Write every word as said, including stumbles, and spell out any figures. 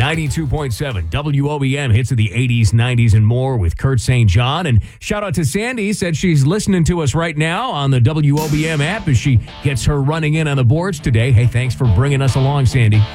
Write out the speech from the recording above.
ninety-two point seven W O B M, hits of the eighties, nineties, and more with Kurt Saint John. And shout out to Sandy, said she's listening to us right now on the W O B M app as she gets her running in on the boards today. Hey, thanks for bringing us along, Sandy.